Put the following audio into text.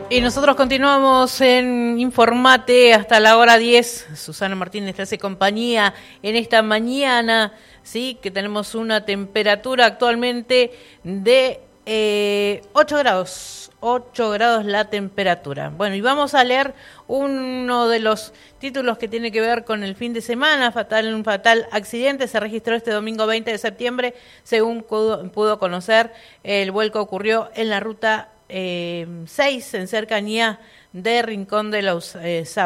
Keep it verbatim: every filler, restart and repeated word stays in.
Y nosotros continuamos en Informate hasta la hora diez. Susana Martínez te hace compañía en esta mañana, ¿sí? Que tenemos una temperatura actualmente de eh, ocho grados. ocho grados la temperatura. Bueno, y vamos a leer uno de los títulos que tiene que ver con el fin de semana. Fatal, un fatal accidente se registró este domingo veinte de septiembre. Según pudo, pudo conocer, el vuelco ocurrió en la ruta Eh, seis en cercanía de Rincón de los eh, Sábados.